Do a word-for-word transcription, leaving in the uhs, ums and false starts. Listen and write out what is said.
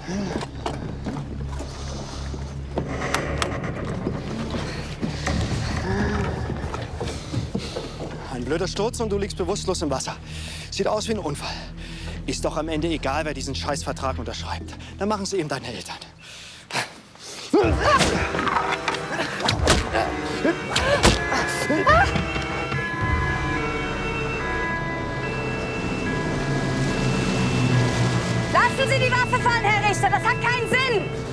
Ein blöder Sturz und du liegst bewusstlos im Wasser. Sieht aus wie ein Unfall. Ist doch am Ende egal, wer diesen Scheißvertrag unterschreibt. Dann machen es eben deine Eltern. Lassen Sie die Waffe fallen, Herr Richter. Das hat keinen Sinn.